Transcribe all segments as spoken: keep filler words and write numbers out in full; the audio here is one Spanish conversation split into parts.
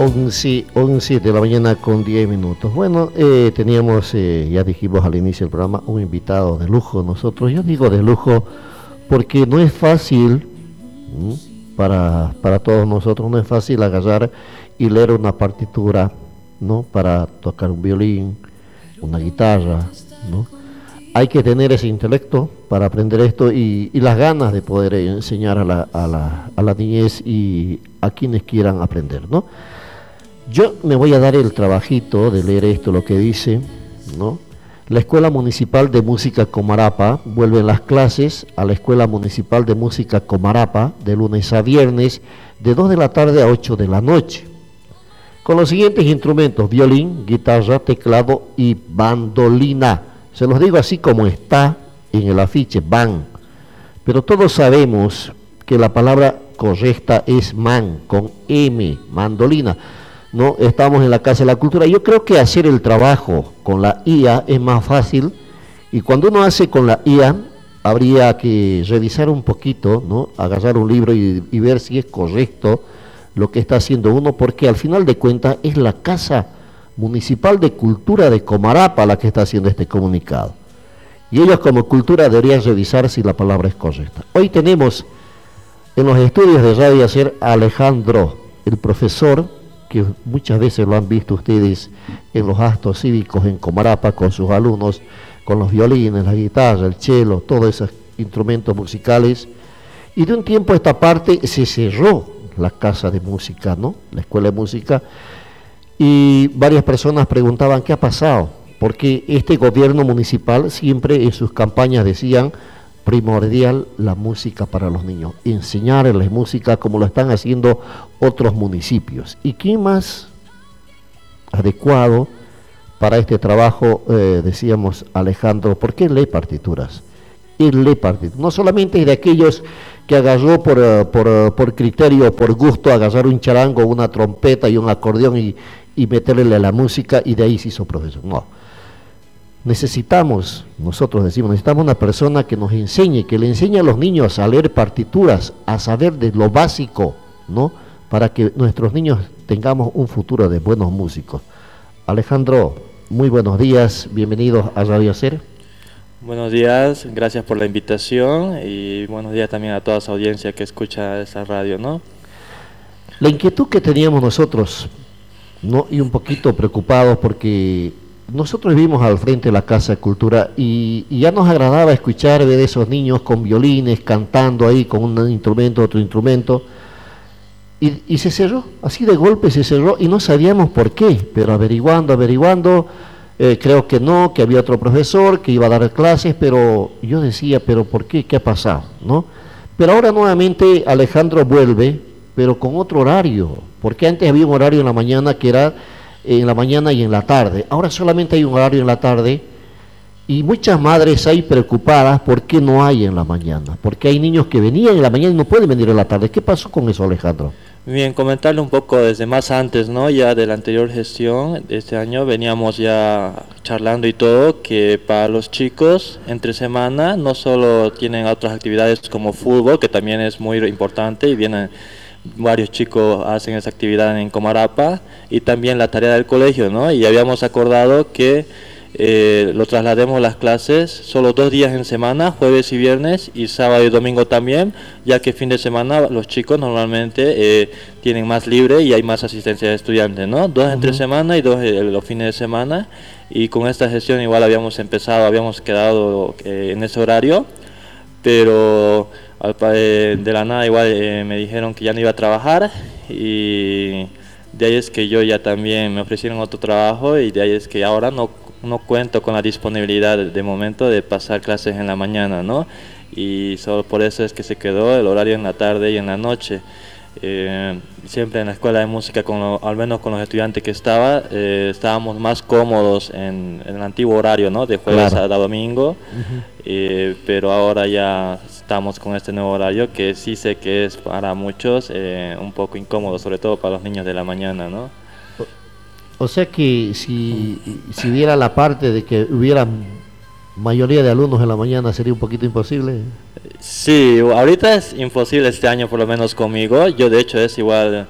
once, once de la mañana con diez minutos. Bueno, eh, teníamos, eh, ya dijimos al inicio del programa, un invitado de lujo nosotros. Yo digo de lujo porque no es fácil, ¿m? para para todos nosotros, no es fácil agarrar y leer una partitura, ¿no? Para tocar un violín, una guitarra, ¿no? Hay que tener ese intelecto para aprender esto y, y las ganas de poder enseñar a la, a, la, a la niñez y a quienes quieran aprender, ¿no? Yo me voy a dar el trabajito de leer esto, lo que dice, ¿no? La Escuela Municipal de Música Comarapa vuelve las clases a la Escuela Municipal de Música Comarapa de lunes a viernes de dos de la tarde a ocho de la noche, con los siguientes instrumentos: violín, guitarra, teclado y bandolina. Se los digo así como está en el afiche, van. Pero todos sabemos que la palabra correcta es man, con M, mandolina. No, estamos en la Casa de la Cultura. Yo creo que hacer el trabajo con la I A es más fácil, y cuando uno hace con la I A, habría que revisar un poquito, ¿no? Agarrar un libro y, y ver si es correcto lo que está haciendo uno, porque al final de cuentas es la Casa Municipal de Cultura de Comarapa la que está haciendo este comunicado. Y ellos como cultura deberían revisar si la palabra es correcta. Hoy tenemos en los estudios de Radio Hacer a Alejandro, el profesor, que muchas veces lo han visto ustedes en los actos cívicos en Comarapa con sus alumnos, con los violines, la guitarra, el cello, todos esos instrumentos musicales. Y de un tiempo a esta parte se cerró la casa de música, ¿no? La escuela de música, y varias personas preguntaban qué ha pasado, porque este gobierno municipal siempre en sus campañas decían primordial la música para los niños, enseñarles música como lo están haciendo otros municipios. ¿Y quién más adecuado para este trabajo? Eh, decíamos Alejandro, porque él lee partituras, él lee partituras, no solamente es de aquellos que agarró por, uh, por, uh, por criterio, por gusto, agarrar un charango, una trompeta y un acordeón y, y meterle a la música y de ahí se hizo profesor. No, necesitamos, nosotros decimos, necesitamos una persona que nos enseñe, que le enseñe a los niños a leer partituras, a saber de lo básico, ¿no? Para que nuestros niños tengamos un futuro de buenos músicos. Alejandro, muy buenos días, bienvenidos a Radio Hacer. Buenos días, gracias por la invitación y buenos días también a toda esa audiencia que escucha esa radio, ¿no? La inquietud que teníamos nosotros, ¿no? Y un poquito preocupados porque nosotros vivimos al frente de la Casa de Cultura y, y ya nos agradaba escuchar, ver esos niños con violines, cantando ahí con un instrumento, otro instrumento, y, y se cerró, así de golpe se cerró y no sabíamos por qué, pero averiguando, averiguando, eh, creo que no, que había otro profesor que iba a dar clases, pero yo decía, pero ¿por qué? ¿Qué ha pasado? ¿No? Pero ahora nuevamente Alejandro vuelve, pero con otro horario, porque antes había un horario en la mañana que era en la mañana y en la tarde, ahora solamente hay un horario en la tarde, y muchas madres hay preocupadas por qué no hay en la mañana, porque hay niños que venían en la mañana y no pueden venir en la tarde. ¿Qué pasó con eso, Alejandro? Bien, comentarle un poco desde más antes, ¿no? Ya de la anterior gestión de este año veníamos ya charlando y todo, que para los chicos entre semana no solo tienen otras actividades como fútbol, que también es muy importante y vienen varios chicos hacen esa actividad en Comarapa, y también la tarea del colegio, ¿no? Y habíamos acordado que eh, lo traslademos las clases solo dos días en semana, jueves y viernes, y sábado y domingo también, ya que fin de semana los chicos normalmente eh, tienen más libre y hay más asistencia de estudiantes, ¿no? Dos uh-huh. entre semana y dos eh, los fines de semana, y con esta gestión igual habíamos empezado, habíamos quedado eh, en ese horario, pero de la nada igual eh, me dijeron que ya no iba a trabajar, y de ahí es que yo ya también me ofrecieron otro trabajo, y de ahí es que ahora no, no cuento con la disponibilidad de, de momento de pasar clases en la mañana, ¿no? Y solo por eso es que se quedó el horario en la tarde y en la noche. Eh, siempre en la escuela de música, con lo, al menos con los estudiantes que estaba, eh, estábamos más cómodos en, en el antiguo horario, ¿no? De jueves claro. a domingo, uh-huh. eh, pero ahora ya estamos con este nuevo horario que sí sé que es para muchos eh, un poco incómodo, sobre todo para los niños de la mañana, ¿no? O, o sea que si, si hubiera la parte de que hubiera mayoría de alumnos en la mañana, ¿sería un poquito imposible? Sí, ahorita es imposible este año, por lo menos conmigo. Yo de hecho es igual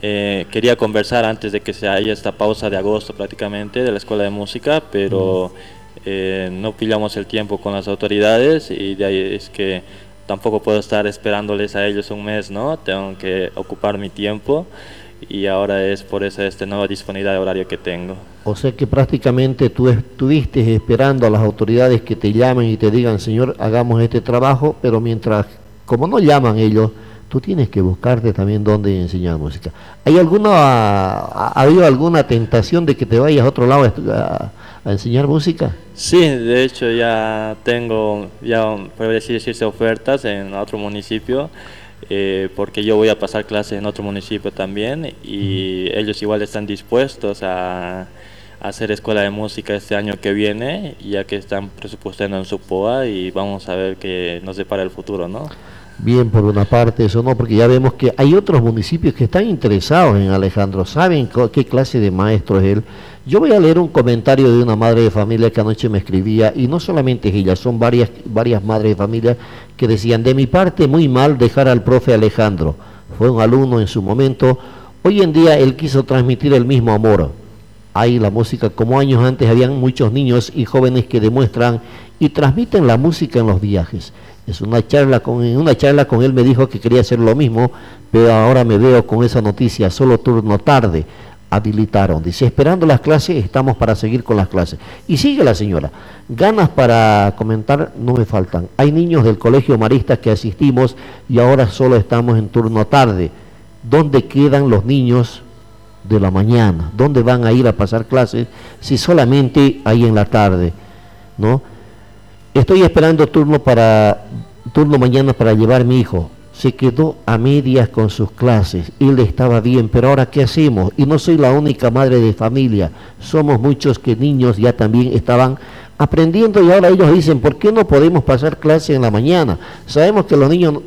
Eh, quería conversar antes de que se haya esta pausa de agosto prácticamente de la escuela de música, pero eh, no pillamos el tiempo con las autoridades y de ahí es que tampoco puedo estar esperándoles a ellos un mes, ¿no? Tengo que ocupar mi tiempo y ahora es por eso esta nueva disponibilidad de horario que tengo. O sea que prácticamente tú estuviste esperando a las autoridades que te llamen y te digan, señor, hagamos este trabajo, pero mientras, como no llaman ellos, tú tienes que buscarte también dónde enseñar música. ¿Hay alguna, ha, ha habido alguna tentación de que te vayas a otro lado a, a enseñar música? Sí, de hecho ya tengo, ya podría decirse ofertas en otro municipio, eh, porque yo voy a pasar clases en otro municipio también y uh-huh. ellos igual están dispuestos a, a hacer escuela de música este año que viene, ya que están presupuestando en su P O A y vamos a ver qué nos depara el futuro, ¿no? Bien, por una parte eso no, porque ya vemos que hay otros municipios que están interesados en Alejandro, saben qué clase de maestro es él. Yo voy a leer un comentario de una madre de familia que anoche me escribía, y no solamente es ella, son varias, varias madres de familia que decían, de mi parte muy mal dejar al profe Alejandro, fue un alumno en su momento, hoy en día él quiso transmitir el mismo amor. Hay la música, como años antes habían muchos niños y jóvenes que demuestran y transmiten la música en los viajes. Es una charla con, en una charla con él me dijo que quería hacer lo mismo, pero ahora me veo con esa noticia, solo turno tarde, habilitaron. Dice, esperando las clases, estamos para seguir con las clases. Y sigue la señora, ganas para comentar no me faltan. Hay niños del colegio marista que asistimos y ahora solo estamos en turno tarde. ¿Dónde quedan los niños de la mañana? ¿Dónde van a ir a pasar clases si solamente hay en la tarde? ¿No? Estoy esperando turno para turno mañana para llevar a mi hijo. Se quedó a medias con sus clases. Él estaba bien, pero ahora ¿qué hacemos? Y no soy la única madre de familia. Somos muchos que niños ya también estaban aprendiendo y ahora ellos dicen, ¿por qué no podemos pasar clases en la mañana? Sabemos que los niños,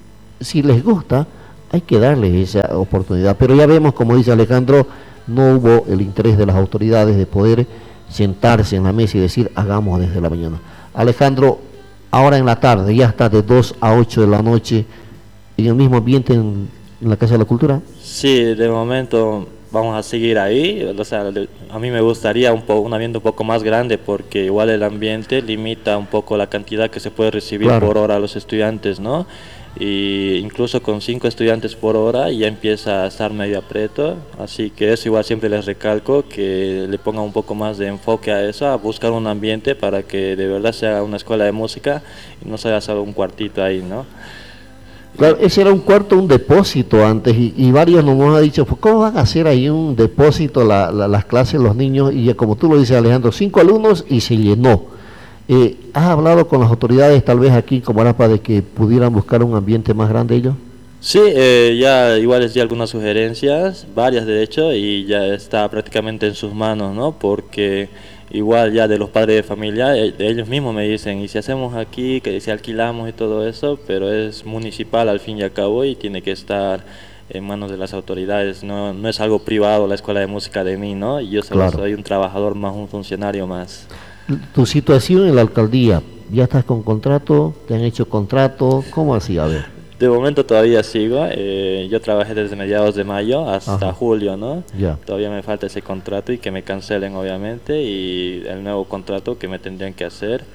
si les gusta, hay que darles esa oportunidad. Pero ya vemos, como dice Alejandro, no hubo el interés de las autoridades de poder sentarse en la mesa y decir, hagamos desde la mañana. Alejandro, ahora en la tarde, ya está de dos a ocho de la noche, en el mismo ambiente en, en la Casa de la Cultura. Sí, de momento vamos a seguir ahí, o sea, a mí me gustaría un, po, un ambiente un poco más grande porque igual el ambiente limita un poco la cantidad que se puede recibir claro. por hora a los estudiantes, ¿no? Y incluso con cinco estudiantes por hora ya empieza a estar medio aprieto, así que eso igual siempre les recalco que le pongan un poco más de enfoque a eso, a buscar un ambiente para que de verdad sea una escuela de música y no sea solo un cuartito ahí, ¿no? Claro, ese era un cuarto, un depósito antes y, y varios nos han dicho, pues ¿cómo van a hacer ahí un depósito la, la, las clases, los niños? Y ya como tú lo dices Alejandro, cinco alumnos y se llenó. Eh, ¿Has hablado con las autoridades tal vez aquí como Arapa de que pudieran buscar un ambiente más grande ellos? Sí, eh, ya igual les di algunas sugerencias, varias de hecho, y ya está prácticamente en sus manos, ¿no? Porque igual ya de los padres de familia, eh, de ellos mismos me dicen, y si hacemos aquí, que si alquilamos y todo eso, pero es municipal al fin y al cabo y tiene que estar en manos de las autoridades, no, no es algo privado la escuela de música de mí, ¿no? Y yo solo claro. soy un trabajador más, un funcionario más. Tu situación en la alcaldía, ¿ya estás con contrato? ¿Te han hecho contrato? ¿Cómo así? A ver. De momento todavía sigo, eh, yo trabajé desde mediados de mayo hasta Ajá. julio, ¿no? Ya. Todavía me falta ese contrato y que me cancelen obviamente y el nuevo contrato que me tendrían que hacer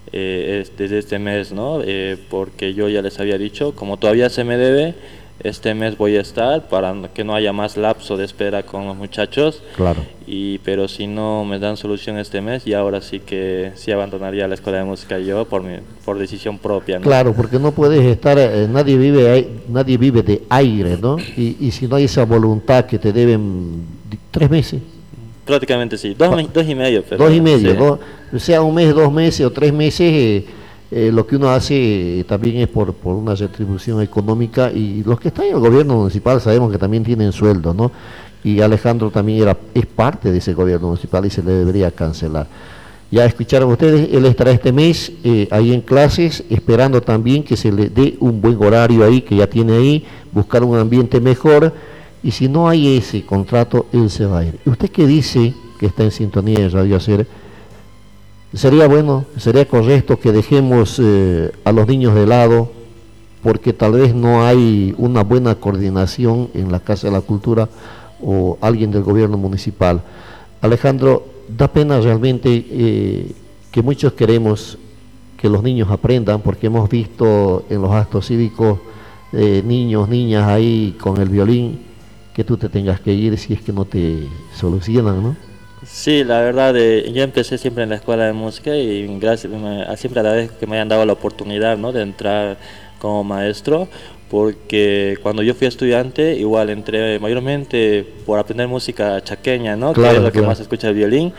eh, es desde este mes, ¿no? Eh, porque yo ya les había dicho, como todavía se me debe, este mes voy a estar para que no haya más lapso de espera con los muchachos. Claro. Y pero si no me dan solución este mes, y ahora sí que sí abandonaría la escuela de música yo por mi, por decisión propia, ¿no? Claro, porque no puedes estar, eh, nadie vive nadie vive de aire, ¿no? Y, y si no hay esa voluntad que te deben tres meses. Prácticamente sí, dos, ah, dos y medio. Pero, dos y medio, sí. dos, o sea, un mes, dos meses o tres meses. Eh, Eh, lo que uno hace eh, también es por, por una retribución económica y los que están en el gobierno municipal sabemos que también tienen sueldo, ¿no? Y Alejandro también era, es parte de ese gobierno municipal y se le debería cancelar. Ya escucharon ustedes, él estará este mes eh, ahí en clases, esperando también que se le dé un buen horario ahí, que ya tiene ahí, buscar un ambiente mejor, y si no hay ese contrato, él se va a ir. ¿Y usted qué dice, que está en sintonía de Radio Hacer? Sería bueno, sería correcto que dejemos eh, a los niños de lado porque tal vez no hay una buena coordinación en la Casa de la Cultura o alguien del gobierno municipal. Alejandro, da pena realmente eh, que muchos queremos que los niños aprendan, porque hemos visto en los actos cívicos eh, niños, niñas ahí con el violín, que tú te tengas que ir si es que no te solucionan, ¿no? Sí, la verdad, eh, yo empecé siempre en la escuela de música y gracias, me, siempre agradezco que me hayan dado la oportunidad, ¿no?, de entrar como maestro, porque cuando yo fui estudiante igual entré mayormente por aprender música chaqueña, ¿no?, claro, que es lo claro. que más se escucha el violín,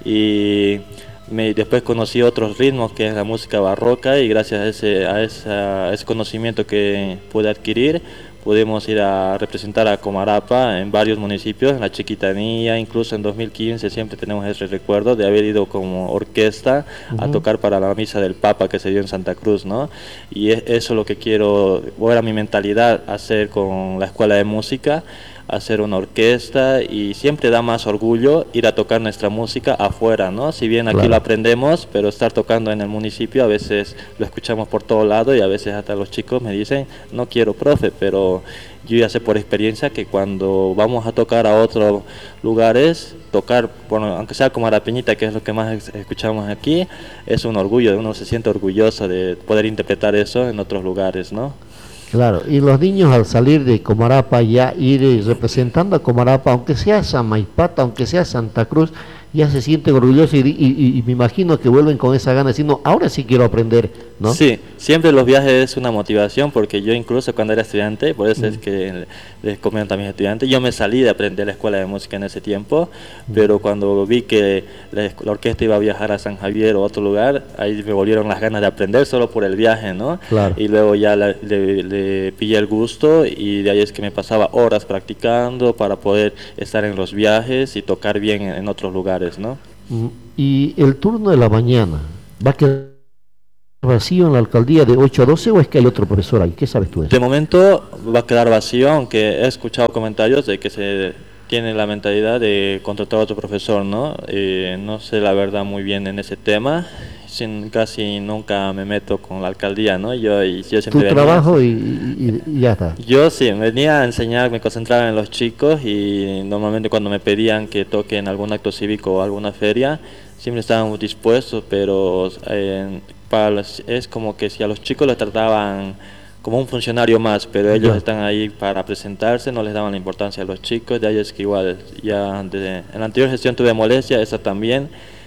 y me, después conocí otros ritmos que es la música barroca, y gracias a ese, a, esa, a ese conocimiento que pude adquirir, pudimos ir a representar a Comarapa en varios municipios, en la Chiquitanía, incluso en dos mil quince siempre tenemos ese recuerdo de haber ido como orquesta uh-huh. a tocar para la misa del Papa que se dio en Santa Cruz, ¿no? Y es, eso es lo que quiero, o era mi mentalidad, hacer con la escuela de música, hacer una orquesta, y siempre da más orgullo ir a tocar nuestra música afuera, ¿no? Si bien aquí claro. lo aprendemos, pero estar tocando en el municipio a veces lo escuchamos por todo lado, y a veces hasta los chicos me dicen, no quiero profe, pero yo ya sé por experiencia que cuando vamos a tocar a otros lugares, tocar, bueno, aunque sea como Arapeñita, que es lo que más escuchamos aquí, es un orgullo, uno se siente orgulloso de poder interpretar eso en otros lugares, ¿no? Claro, y los niños al salir de Comarapa ya ir representando a Comarapa, aunque sea Samaipata, aunque sea Santa Cruz, ya se sienten orgullosos y, y, y me imagino que vuelven con esa gana diciendo, ahora sí quiero aprender, ¿no? Sí, siempre los viajes es una motivación, porque yo incluso cuando era estudiante, por eso mm. es que les comento a mis estudiantes, yo me salí de aprender la escuela de música en ese tiempo, mm. pero cuando vi que la, la orquesta iba a viajar a San Javier o a otro lugar, ahí me volvieron las ganas de aprender solo por el viaje, ¿no? Claro. Y luego ya la, le, le pillé el gusto, y de ahí es que me pasaba horas practicando para poder estar en los viajes y tocar bien en, en otros lugares, ¿no? ¿Y el turno de la mañana va a quedar vacío en la alcaldía de ocho a doce o es que hay otro profesor ahí? ¿Qué sabes tú de eso? De momento va a quedar vacío, aunque he escuchado comentarios de que se tiene la mentalidad de contratar a otro profesor, ¿no? Eh, no sé la verdad muy bien en ese tema, sin, casi nunca me meto con la alcaldía, ¿no? Yo, y, yo siempre tu venía, trabajo y, y, y ya está. Yo sí, venía a enseñar, me concentraba en los chicos, y normalmente cuando me pedían que toque en algún acto cívico o alguna feria, siempre estábamos dispuestos, pero eh, para los, es como que si a los chicos les trataban como un funcionario más, pero ellos están ahí para presentarse, no les daban la importancia a los chicos. De ahí es que igual, ya de, en la anterior gestión tuve molestia, esa también,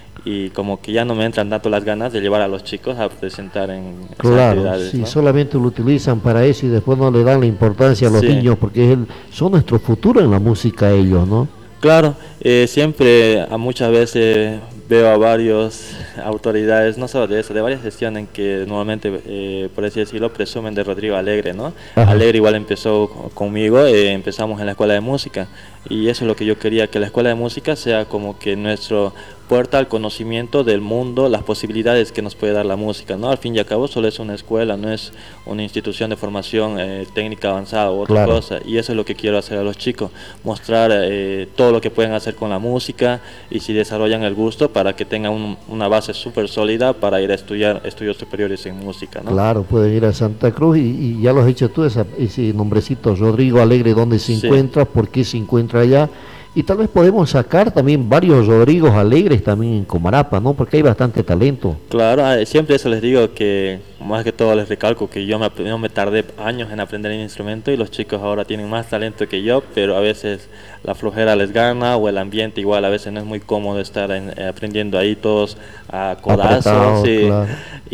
y como que ya no me entran tanto las ganas de llevar a los chicos a presentar en claro, esas actividades. Sí, ¿no? solamente lo utilizan para eso y después no le dan la importancia a los sí. niños, porque es el, son nuestro futuro en la música ellos, ¿no? Claro, eh, siempre, a muchas veces veo a varias autoridades, no solo de eso, de varias gestiones que normalmente, eh, por así decirlo, presumen de Rodrigo Alegre, ¿no? Ajá. Alegre igual empezó conmigo, eh, empezamos en la escuela de música, y eso es lo que yo quería, que la escuela de música sea como que nuestro puerta al conocimiento del mundo, las posibilidades que nos puede dar la música, ¿no? Al fin y al cabo solo es una escuela, no es una institución de formación eh, técnica avanzada u otra claro. cosa, y eso es lo que quiero hacer a los chicos, mostrar eh, todo lo que pueden hacer con la música, y si desarrollan el gusto, para que tengan un, una base súper sólida para ir a estudiar estudios superiores en música, ¿no? Claro, pueden ir a Santa Cruz, y, y ya lo has dicho tú, esa, ese nombrecito, Rodrigo Alegre, ¿dónde se sí. encuentra? ¿Por qué se encuentra allá? Y tal vez podemos sacar también varios Rodrigos Alegres también en Comarapa, ¿no? Porque hay bastante talento. Claro, siempre eso les digo, que más que todo les recalco que yo me, yo me tardé años en aprender el instrumento, y los chicos ahora tienen más talento que yo, pero a veces la flojera les gana, o el ambiente igual, a veces no es muy cómodo estar en, aprendiendo ahí todos a codazos. Sí. Claro.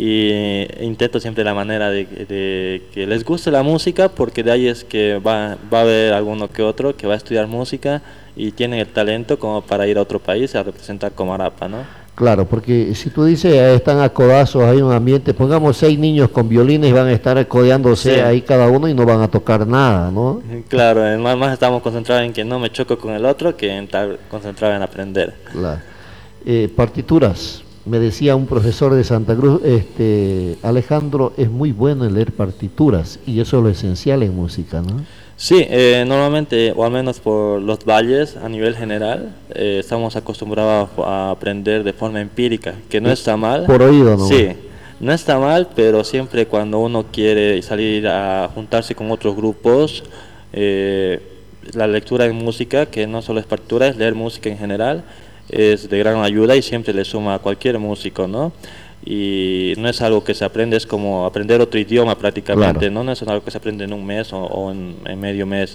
Y intento siempre la manera de, de que les guste la música, porque de ahí es que va, va a haber alguno que otro que va a estudiar música y tienen el talento como para ir a otro país a representar Comarapa, ¿no? Claro, porque si tú dices, están a codazos, hay un ambiente, pongamos seis niños con violines, van a estar codeándose sí. ahí cada uno y no van a tocar nada, ¿no? Claro, además más estamos concentrados en que no me choco con el otro que en estar concentrado en aprender. Claro. Eh, partituras, me decía un profesor de Santa Cruz, este Alejandro es muy bueno en leer partituras, y eso es lo esencial en música, ¿no? Sí, eh, normalmente, o al menos por los valles a nivel general, eh, estamos acostumbrados a aprender de forma empírica, que no está mal. Por oído, ¿no? Sí, No está mal, pero siempre cuando uno quiere salir a juntarse con otros grupos, eh, la lectura en música, que no solo es partitura, es leer música en general, es de gran ayuda y siempre le suma a cualquier músico, ¿no? Y no es algo que se aprende, es como aprender otro idioma prácticamente, Claro. ¿no? No es algo que se aprende en un mes o, o en, en medio mes,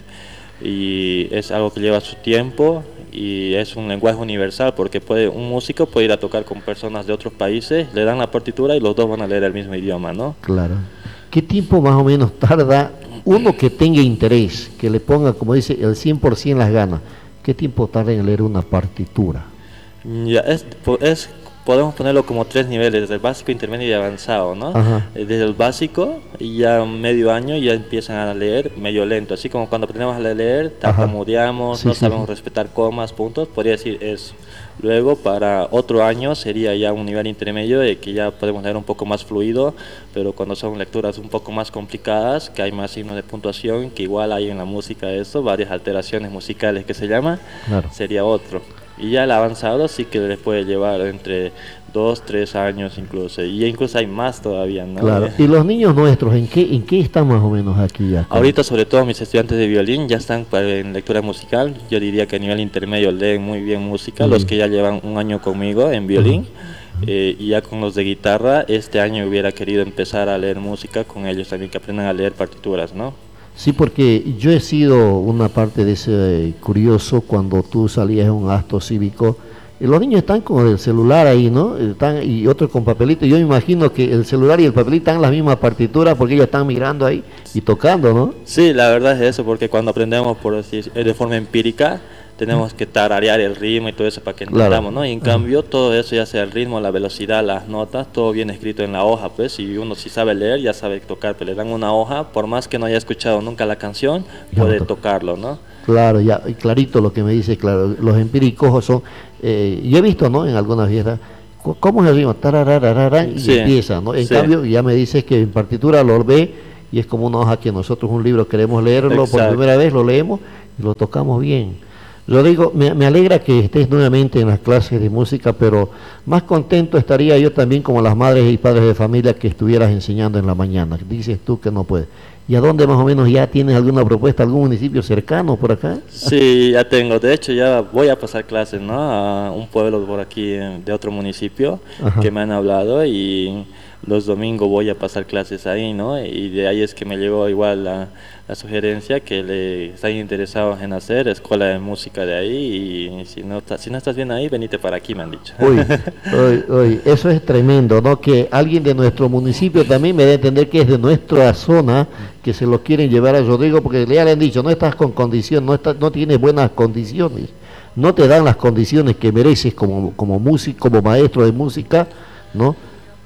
y es algo que lleva su tiempo y es un lenguaje universal porque puede un músico puede ir a tocar con personas de otros países, le dan la partitura y los dos van a leer el mismo idioma, ¿no? Claro. ¿Qué tiempo más o menos tarda uno que tenga interés, que le ponga, como dice, el cien por ciento las ganas? ¿Qué tiempo tarda en leer una partitura? Ya, es, po- es, podemos ponerlo como tres niveles, desde el básico, intermedio y avanzado, ¿no? Ajá. Eh, Desde el básico, y ya medio año ya empiezan a leer medio lento, así como cuando aprendemos a leer, Ajá. tartamudeamos, Sí, no sí, sí. sabemos respetar comas, puntos, podría decir eso. Luego, para otro año sería ya un nivel intermedio de que ya podemos leer un poco más fluido, pero cuando son lecturas un poco más complicadas, que hay más signos de puntuación, que igual hay en la música eso, varias alteraciones musicales que se llama, Claro. sería otro. Y ya el avanzado sí que les puede llevar entre dos, tres años incluso. Y incluso hay más todavía, ¿no? Claro. Eh, ¿Y los niños nuestros en qué en qué están más o menos aquí ya? Con- Ahorita sobre todo mis estudiantes de violín ya están pa- en lectura musical. Yo diría que a nivel intermedio leen muy bien música. Muy Los bien. que ya llevan un año conmigo en Ajá. violín. Eh, y ya con los de guitarra, este año hubiera querido empezar a leer música con ellos también, que aprendan a leer partituras, ¿no? Sí, porque yo he sido una parte de ese eh, curioso cuando tú salías en un acto cívico. Y los niños están con el celular ahí, ¿no? Están, y otros con papelito. Yo me imagino que el celular y el papelito están en la misma partitura porque ellos están mirando ahí y tocando, ¿no? Sí, la verdad es eso, porque cuando aprendemos por decir, eh, de forma empírica, tenemos que tararear el ritmo y todo eso para que Claro. entendamos, ¿no? Y en Ajá. cambio, todo eso, ya sea el ritmo, la velocidad, las notas, todo viene escrito en la hoja, pues, y uno si sabe leer, ya sabe tocar, pero le dan una hoja, por más que no haya escuchado nunca la canción, Ya lo puede toca. tocarlo, ¿no? Claro, ya, y clarito lo que me dice, claro, los empíricos son, eh, yo he visto, ¿no? En algunas fiestas, co- ¿cómo es el ritmo? Tararararara, y Sí, empieza, ¿no? En sí, cambio, ya me dices que en partitura lo ve y es como una hoja que nosotros un libro queremos leerlo por exacto. primera vez, lo leemos y lo tocamos bien. Yo digo, me, me alegra que estés nuevamente en las clases de música, pero más contento estaría yo también como las madres y padres de familia que estuvieras enseñando en la mañana. Dices tú que no puedes. ¿Y a dónde más o menos ya tienes alguna propuesta, algún municipio cercano por acá? Sí, ya tengo. De hecho, ya voy a pasar clases, ¿no? A un pueblo por aquí eh, de otro municipio Ajá. que me han hablado y los domingos voy a pasar clases ahí, ¿no? Y de ahí es que me llegó igual la, la sugerencia que le están interesados en hacer escuela de música de ahí y si no, ta- si no estás bien ahí, venite para aquí, me han dicho. Uy, uy, uy, eso es tremendo, ¿no? Que alguien de nuestro municipio también me dé a entender que es de nuestra zona, que se lo quieren llevar a Rodrigo, porque ya le han dicho, no estás con condición, no estás, no tienes buenas condiciones, no te dan las condiciones que mereces como, como músico, como maestro de música, ¿no?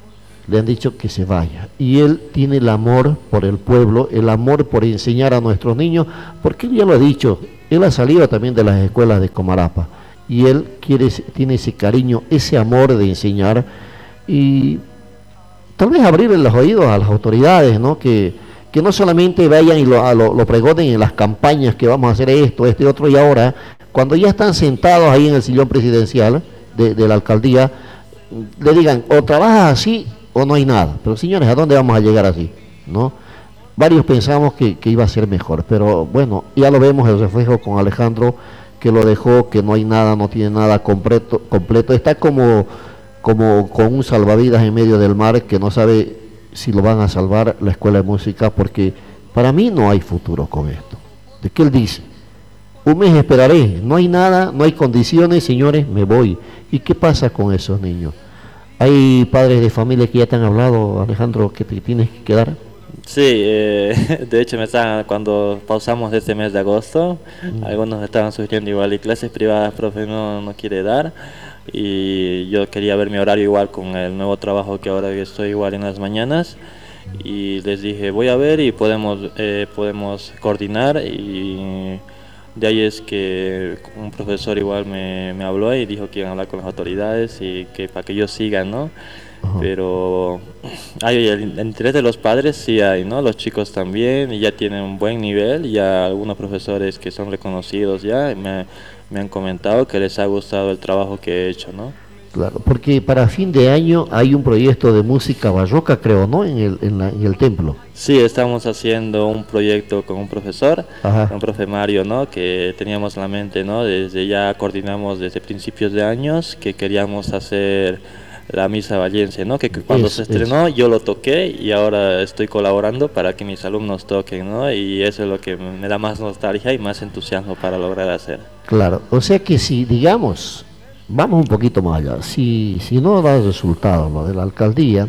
Le han dicho que se vaya. Y él tiene el amor por el pueblo, el amor por enseñar a nuestros niños, porque él ya lo ha dicho, él ha salido también de las escuelas de Comarapa, y él quiere, tiene ese cariño, ese amor de enseñar, y tal vez abrirle los oídos a las autoridades, ¿no? Que, que no solamente vayan y lo, a lo, lo pregonen en las campañas que vamos a hacer esto, este otro, y ahora, cuando ya están sentados ahí en el sillón presidencial de, de la alcaldía, le digan, o trabajas así o no hay nada. Pero señores, ¿a dónde vamos a llegar así? ¿No? Varios pensamos que, que iba a ser mejor, pero bueno, ya lo vemos el reflejo con Alejandro, que lo dejó, que no hay nada, no tiene nada completo, completo. Está como, como con un salvavidas en medio del mar que no sabe si lo van a salvar la escuela de música, porque para mí no hay futuro con esto. ¿De qué él dice? Un mes esperaré, no hay nada, no hay condiciones, señores, me voy. ¿Y qué pasa con esos niños? ¿Hay padres de familia que ya te han hablado, Alejandro, que te tienes que quedar? Sí, eh, de hecho me estaban, cuando pausamos este mes de agosto, Mm. algunos estaban sugiriendo igual y clases privadas, profe no, no quiere dar y yo quería ver mi horario igual con el nuevo trabajo que ahora estoy igual en las mañanas y les dije voy a ver y podemos, eh, podemos coordinar y de ahí es que un profesor igual me, me habló y dijo que iban a hablar con las autoridades y que para que yo siga, ¿no? Ajá. Pero hay el, el interés de los padres sí hay, ¿no? Los chicos también y ya tienen un buen nivel, ya algunos profesores que son reconocidos ya me, me han comentado que les ha gustado el trabajo que he hecho, ¿no? Claro, porque para fin de año hay un proyecto de música barroca, creo, ¿no? En el, en la, en el templo. Sí, estamos haciendo un proyecto con un profesor, Ajá. un profe Mario, ¿no? Que teníamos en la mente, ¿no? Desde ya coordinamos desde principios de años que queríamos hacer la misa vallense, ¿no? Que, que cuando Es, se es. estrenó yo lo toqué y ahora estoy colaborando para que mis alumnos toquen, ¿no? Y eso es lo que me da más nostalgia y más entusiasmo para lograr hacer. Claro, o sea que si, digamos, vamos un poquito más allá, si, si no da resultado lo de la alcaldía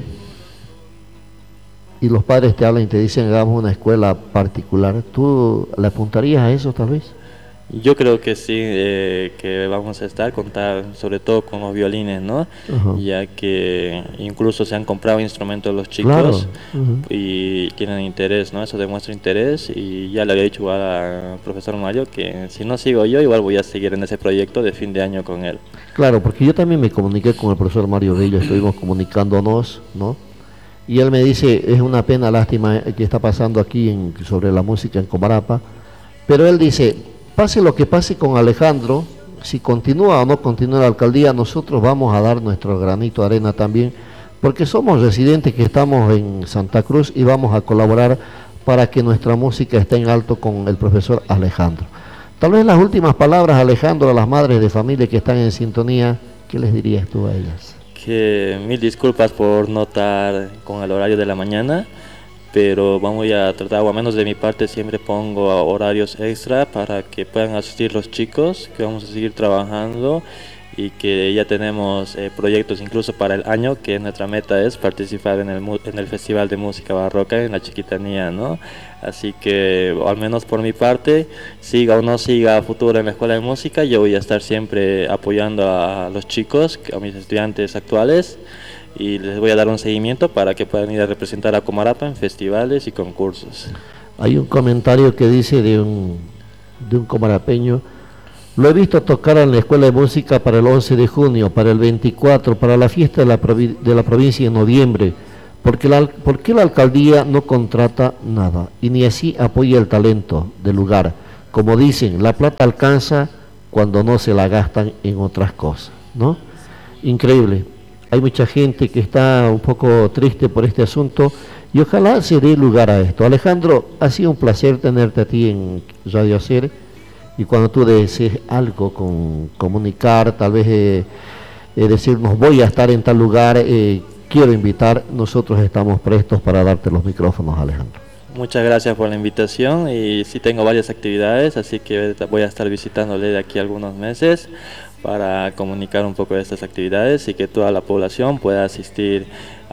y los padres te hablan y te dicen hagamos una escuela particular, ¿tú le apuntarías a eso tal vez? Yo creo que sí, eh, que vamos a estar, contar sobre todo con los violines, ¿no? Ajá. Ya que incluso se han comprado instrumentos los Claro. chicos Ujú. y tienen interés, ¿no? Eso demuestra interés y ya le había dicho igual al profesor Mario que si no sigo yo, igual voy a seguir en ese proyecto de fin de año con él. Claro, porque yo también me comuniqué con el profesor Mario Bello, estuvimos comunicándonos, ¿no? Y él me dice, es una pena, lástima que está pasando aquí en, sobre la música en Comarapa, pero él dice, pase lo que pase con Alejandro, si continúa o no continúa la alcaldía, nosotros vamos a dar nuestro granito de arena también, porque somos residentes que estamos en Santa Cruz y vamos a colaborar para que nuestra música esté en alto con el profesor Alejandro. Tal vez las últimas palabras, Alejandro, a las madres de familia que están en sintonía, ¿qué les dirías tú a ellas? Que mil disculpas por no estar con el horario de la mañana, pero vamos a tratar, o al menos de mi parte siempre pongo horarios extra para que puedan asistir los chicos, que vamos a seguir trabajando y que ya tenemos eh, proyectos incluso para el año, que nuestra meta es participar en el, en el Festival de Música Barroca en la Chiquitanía, ¿no? Así que, o al menos por mi parte, siga o no siga a futuro en la Escuela de Música, yo voy a estar siempre apoyando a los chicos, a mis estudiantes actuales, y les voy a dar un seguimiento para que puedan ir a representar a Comarapa en festivales y concursos. Hay un comentario que dice de un, de un comarapeño: lo he visto tocar en la Escuela de Música para el once de junio, para el veinticuatro, para la fiesta de la, provi de la provincia en noviembre. Porque la, ¿Por qué la alcaldía no contrata nada y ni así apoya el talento del lugar? Como dicen, la plata alcanza cuando no se la gastan en otras cosas, ¿no? Increíble. Hay mucha gente que está un poco triste por este asunto y ojalá se dé lugar a esto. Alejandro, ha sido un placer tenerte a ti en Radio Hacer, y cuando tú desees algo con comunicar, tal vez eh, eh, decirnos voy a estar en tal lugar, eh, quiero invitar, nosotros estamos prestos para darte los micrófonos, Alejandro. Muchas gracias por la invitación y sí tengo varias actividades, así que voy a estar visitándole de aquí a algunos meses para comunicar un poco de estas actividades y que toda la población pueda asistir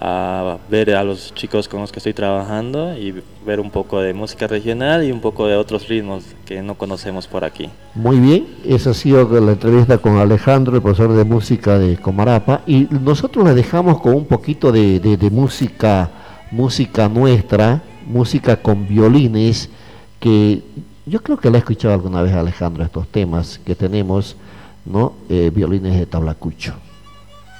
a ver a los chicos con los que estoy trabajando y ver un poco de música regional y un poco de otros ritmos que no conocemos por aquí. Muy bien, esa ha sido la entrevista con Alejandro, el profesor de música de Comarapa, y nosotros le dejamos con un poquito de, de, de música, música nuestra, música con violines, que yo creo que le he escuchado alguna vez a Alejandro estos temas que tenemos, ¿no? Eh, violines de tablacucho.